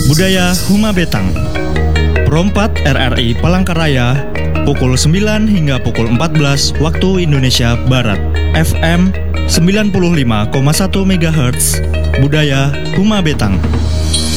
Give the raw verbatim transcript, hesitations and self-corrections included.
Budaya Huma Betang. Perompat R R I Palangkaraya, pukul sembilan hingga pukul empat belas waktu Indonesia Barat. F M sembilan puluh lima koma satu megahertz. Budaya Huma Betang.